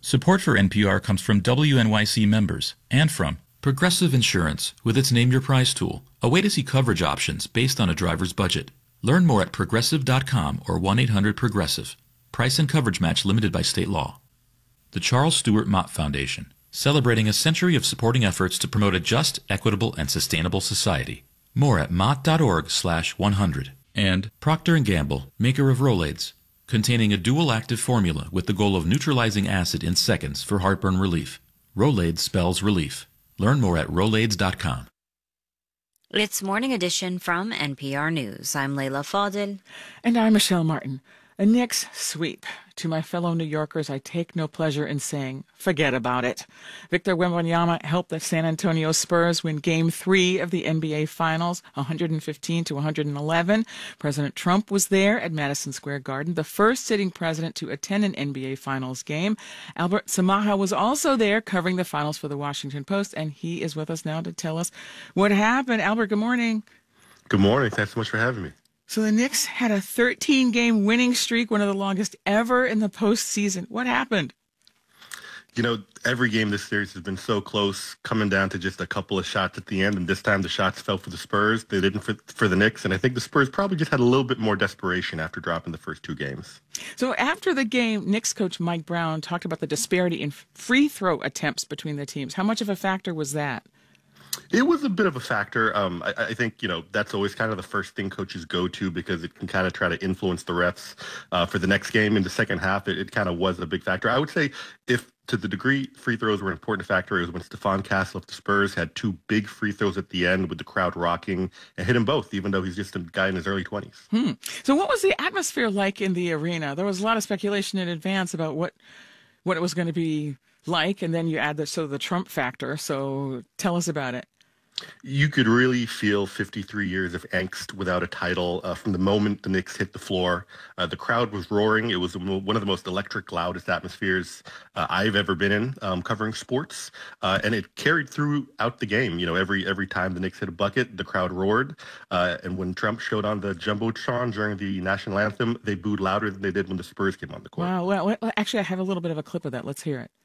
Support for NPR comes from WNYC members and from Progressive Insurance with its Name Your Price tool, a way to see coverage options based on a driver's budget. Learn more at progressive.com or 1-800-PROGRESSIVE. Price and coverage match limited by state law. The Charles Stewart Mott Foundation, celebrating a century of supporting efforts to promote a just, equitable, and sustainable society. More at mott.org/100. And Procter & Gamble, maker of Rolaids, containing a dual active formula with the goal of neutralizing acid in seconds for heartburn relief. Rolaids spells relief. Learn more at Rolaids.com. It's Morning Edition from NPR News. I'm Layla Fadel. And I'm Michelle Martin. A Knicks sweep. To my fellow New Yorkers, I take no pleasure in saying, forget about it. Victor Wembanyama helped the San Antonio Spurs win Game 3 of the NBA Finals, 115-111. President Trump was there at Madison Square Garden, the first sitting president to attend an NBA Finals game. Albert Samaha was also there covering the finals for the Washington Post, and he is with us now to tell us what happened. Albert, good morning. Good morning. Thanks so much for having me. So the Knicks had a 13-game winning streak, one of the longest ever in the postseason. What happened? You know, every game this series has been so close, coming down to just a couple of shots at the end, and this time the shots fell for the Spurs. They didn't for the Knicks, and I think the Spurs probably just had a little bit more desperation after dropping the first two games. So after the game, Knicks coach Mike Brown talked about the disparity in free throw attempts between the teams. How much of a factor was that? It was a bit of a factor. I think, that's always kind of the first thing coaches go to because it can kind of try to influence the refs for the next game. In the second half, it kind of was a big factor. I would say if to the degree free throws were an important factor, it was when Stephon Castle of the Spurs had two big free throws at the end with the crowd rocking and hit him both, even though he's just a guy in his early 20s. So what was the atmosphere like in the arena? There was a lot of speculation in advance about what it was going to be like, and then you add the Trump factor. So tell us about it. You could really feel 53 years of angst without a title from the moment the Knicks hit the floor. The crowd was roaring. It was one of the most electric, loudest atmospheres I've ever been in covering sports, and it carried throughout the game. Every time the Knicks hit a bucket, the crowd roared, and when Trump showed on the Jumbotron during the national anthem, they booed louder than they did when the Spurs came on the court. Wow. Well, actually, I have a little bit of a clip of that. Let's hear it.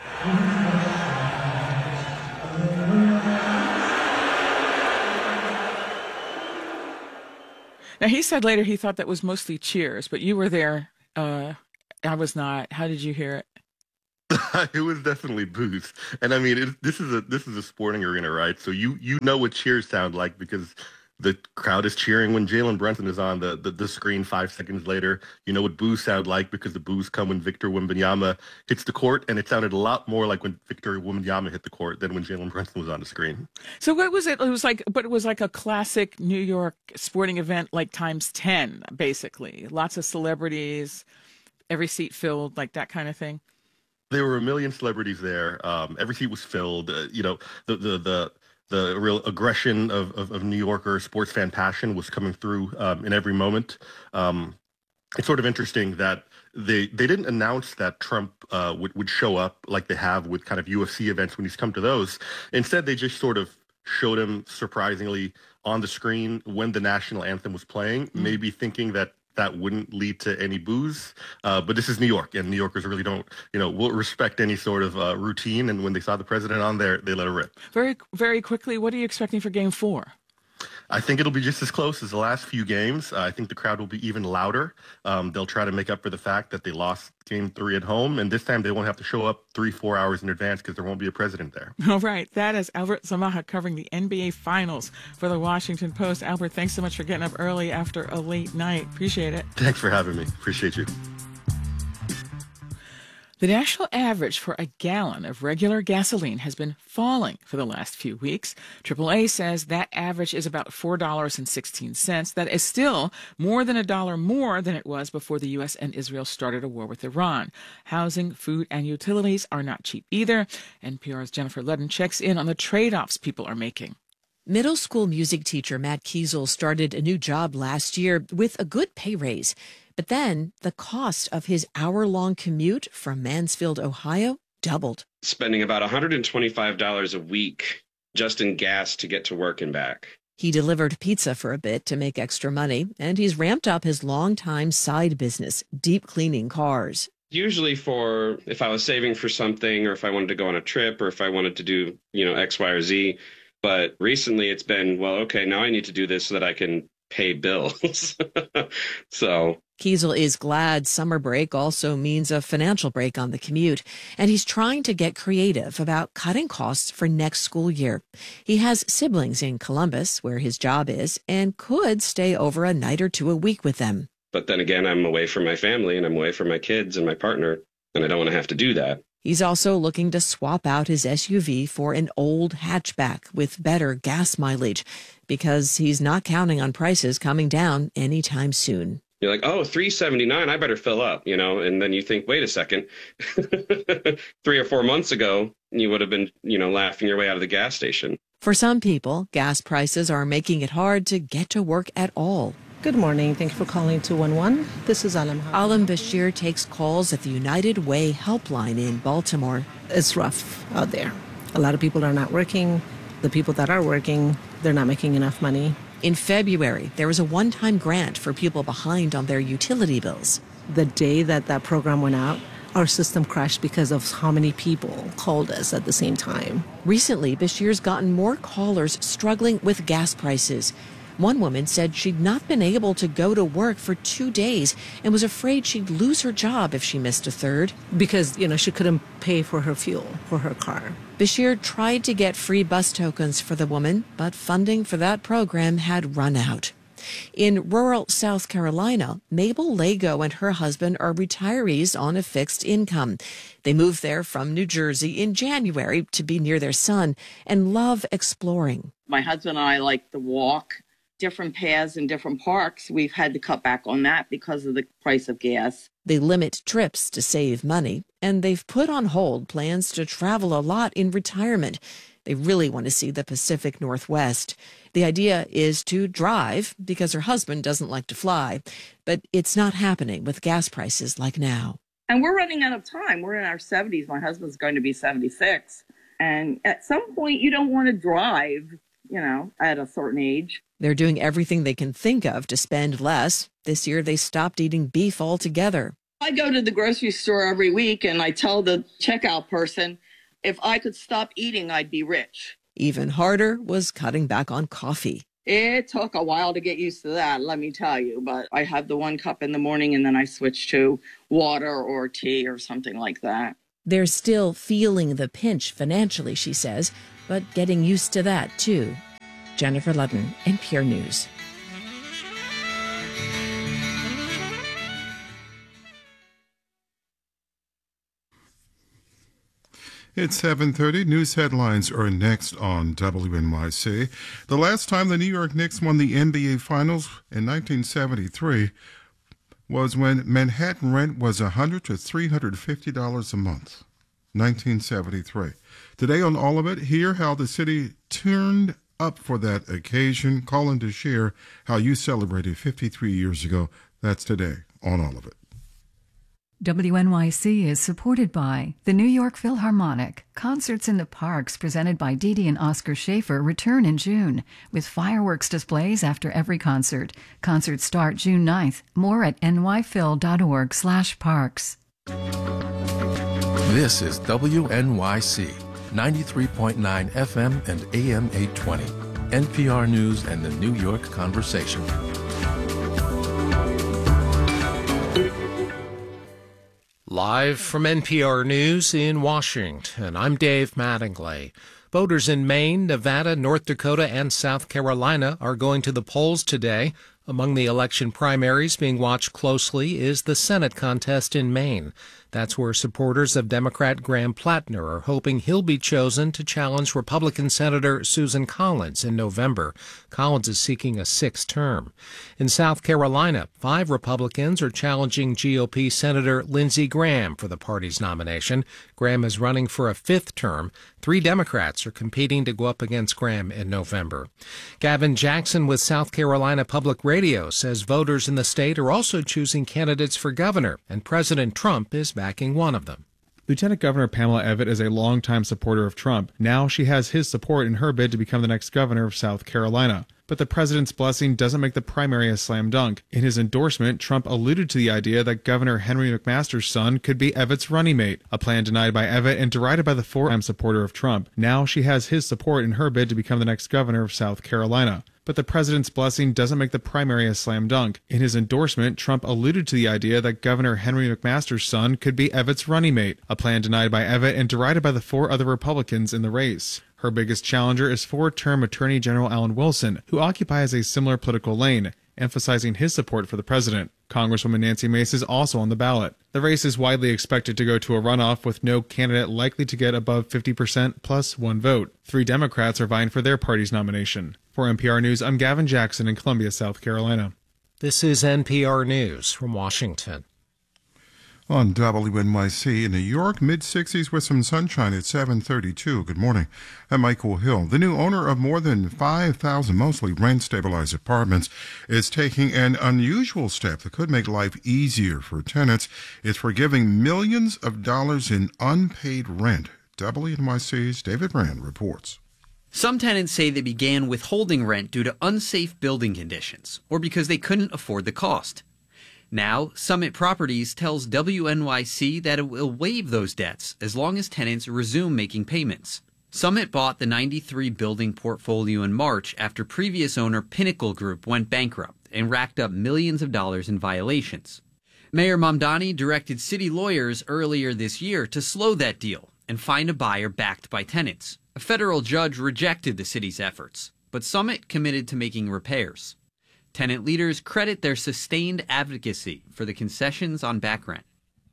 Now, he said later he thought that was mostly cheers, but you were there. I was not. How did you hear it? It was definitely boos. And I mean, this is a sporting arena, right? So you know what cheers sound like because the crowd is cheering when Jalen Brunson is on the screen 5 seconds later. You know what boos sound like because the boos come when Victor Wembanyama hits the court, and it sounded a lot more like when Victor Wembanyama hit the court than when Jalen Brunson was on the screen. So what was it? It was like a classic New York sporting event, like times 10, basically. Lots of celebrities, every seat filled, like that kind of thing. There were a million celebrities there. Every seat was filled. The real aggression of New Yorker sports fan passion was coming through in every moment. It's sort of interesting that they didn't announce that Trump would show up like they have with kind of UFC events when he's come to those. Instead, they just sort of showed him surprisingly on the screen when the national anthem was playing, maybe thinking that wouldn't lead to any boos. But this is New York, and New Yorkers really don't, will respect any sort of routine. And when they saw the president on there, they let it rip. Very, very quickly, what are you expecting for Game 4? I think it'll be just as close as the last few games. I think the crowd will be even louder. They'll try to make up for the fact that they lost Game 3 at home, and this time they won't have to show up 3-4 hours in advance because there won't be a president there. All right. That is Albert Samaha covering the NBA Finals for the Washington Post. Albert, thanks so much for getting up early after a late night. Appreciate it. Thanks for having me. Appreciate you. The national average for a gallon of regular gasoline has been falling for the last few weeks. AAA says that average is about $4.16. That is still more than $1 more than it was before the U.S. and Israel started a war with Iran. Housing, food, and utilities are not cheap either. NPR's Jennifer Ludden checks in on the trade-offs people are making. Middle school music teacher Matt Kiesel started a new job last year with a good pay raise. But then the cost of his hour-long commute from Mansfield, Ohio, doubled. Spending about $125 a week just in gas to get to work and back. He delivered pizza for a bit to make extra money, and he's ramped up his longtime side business, deep cleaning cars. Usually for if I was saving for something or if I wanted to go on a trip or if I wanted to do, X, Y, or Z. But recently it's been, well, okay, now I need to do this so that I can pay bills. So Kiesel is glad summer break also means a financial break on the commute, and he's trying to get creative about cutting costs for next school year. He has siblings in Columbus, where his job is, and could stay over a night or two a week with them. But then again, I'm away from my family and I'm away from my kids and my partner, and I don't want to have to do that. He's also looking to swap out his SUV for an old hatchback with better gas mileage because he's not counting on prices coming down anytime soon. You're like, oh, $3.79, I better fill up, and then you think, wait a second, 3 or 4 months ago, you would have been, laughing your way out of the gas station. For some people, gas prices are making it hard to get to work at all. Good morning. Thank you for calling 211. This is Alam. Alam Bashir takes calls at the United Way helpline in Baltimore. It's rough out there. A lot of people are not working. The people that are working, they're not making enough money. In February, there was a one-time grant for people behind on their utility bills. The day that program went out, our system crashed because of how many people called us at the same time. Recently, Bashir's gotten more callers struggling with gas prices. One woman said she'd not been able to go to work for 2 days and was afraid she'd lose her job if she missed a third. Because, she couldn't pay for her fuel for her car. Bashir tried to get free bus tokens for the woman, but funding for that program had run out. In rural South Carolina, Mabel Lago and her husband are retirees on a fixed income. They moved there from New Jersey in January to be near their son and love exploring. My husband and I like to walk different paths in different parks. We've had to cut back on that because of the price of gas. They limit trips to save money, and they've put on hold plans to travel a lot in retirement. They really want to see the Pacific Northwest. The idea is to drive because her husband doesn't like to fly, but it's not happening with gas prices like now. And we're running out of time. We're in our 70s. My husband's going to be 76. And at some point, you don't want to drive, at a certain age. They're doing everything they can think of to spend less. This year, they stopped eating beef altogether. I go to the grocery store every week and I tell the checkout person, if I could stop eating, I'd be rich. Even harder was cutting back on coffee. It took a while to get used to that, let me tell you. But I have the 1 cup in the morning and then I switch to water or tea or something like that. They're still feeling the pinch financially, she says, but getting used to that, too. Jennifer Ludden, NPR News. It's 7:30. News headlines are next on WNYC. The last time the New York Knicks won the NBA Finals in 1973 was when Manhattan rent was $100 to $350 a month. 1973. Today on All of It, hear how the city turned up for that occasion. Call in to share how you celebrated 53 years ago. That's today on All of It. WNYC is supported by the New York Philharmonic. Concerts in the Parks presented by Dee Dee and Oscar Schaefer return in June with fireworks displays after every concert. Concerts start June 9th. More at nyphil.org/parks. This is WNYC, 93.9 FM and AM 820. NPR News and the New York Conversation. Live from NPR News in Washington, I'm Dave Mattingly. Voters in Maine, Nevada, North Dakota, and South Carolina are going to the polls today. Among the election primaries being watched closely is the Senate contest in Maine. That's where supporters of Democrat Graham Plattner are hoping he'll be chosen to challenge Republican Senator Susan Collins in November. Collins is seeking a 6th term. In South Carolina, 5 Republicans are challenging GOP Senator Lindsey Graham for the party's nomination. Graham is running for a 5th term. 3 Democrats are competing to go up against Graham in November. Gavin Jackson with South Carolina Public Radio says voters in the state are also choosing candidates for governor, and President Trump is backing one of them. Lieutenant Governor Pamela Evette is a longtime supporter of Trump. Now she has his support in her bid to become the next governor of South Carolina. But the president's blessing doesn't make the primary a slam dunk. In his endorsement, Trump alluded to the idea that Governor Henry McMaster's son could be Evitte's running mate, a plan denied by Evitte and derided by the 4M supporter of Trump. Now she has his support in her bid to become the next governor of South Carolina. But the president's blessing doesn't make the primary a slam dunk. In his endorsement, Trump alluded to the idea that Governor Henry McMaster's son could be Evitte's running mate, a plan denied by Evitte and derided by the 4 other Republicans in the race. Her biggest challenger is 4-term Attorney General Alan Wilson, who occupies a similar political lane, emphasizing his support for the president. Congresswoman Nancy Mace is also on the ballot. The race is widely expected to go to a runoff, with no candidate likely to get above 50% plus 1 vote. 3 Democrats are vying for their party's nomination. For NPR News, I'm Gavin Jackson in Columbia, South Carolina. This is NPR News from Washington. On WNYC in New York, mid-60s with some sunshine at 7:32. Good morning. I'm Michael Hill. The new owner of more than 5,000 mostly rent-stabilized apartments is taking an unusual step that could make life easier for tenants. It's forgiving millions of dollars in unpaid rent. WNYC's David Rand reports. Some tenants say they began withholding rent due to unsafe building conditions or because they couldn't afford the cost. Now, Summit Properties tells WNYC that it will waive those debts as long as tenants resume making payments. Summit bought the 93-building portfolio in March after previous owner Pinnacle Group went bankrupt and racked up millions of dollars in violations. Mayor Mamdani directed city lawyers earlier this year to slow that deal and find a buyer backed by tenants. A federal judge rejected the city's efforts, but Summit committed to making repairs. Tenant leaders credit their sustained advocacy for the concessions on back rent.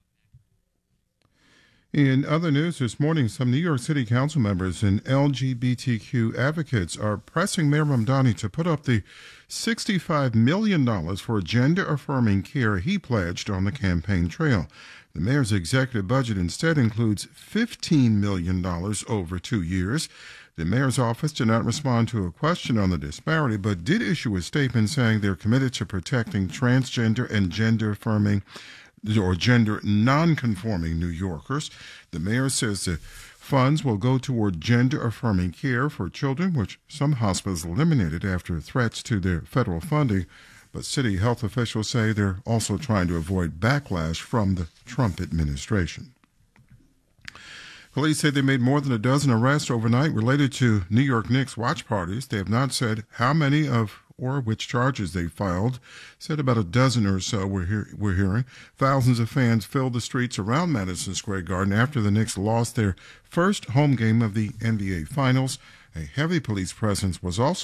In other news this morning, some New York City Council members and LGBTQ advocates are pressing Mayor Mamdani to put up the $65 million for gender-affirming care he pledged on the campaign trail. The mayor's executive budget instead includes $15 million over 2 years. The mayor's office did not respond to a question on the disparity, but did issue a statement saying they're committed to protecting transgender and gender-affirming or gender non-conforming New Yorkers. The mayor says the funds will go toward gender-affirming care for children, which some hospitals eliminated after threats to their federal funding. But city health officials say they're also trying to avoid backlash from the Trump administration. Police say they made more than a dozen arrests overnight related to New York Knicks watch parties. They have not said how many or which charges they filed. Said about a dozen or so we're hearing. Thousands of fans filled the streets around Madison Square Garden after the Knicks lost their first home game of the NBA Finals. A heavy police presence was also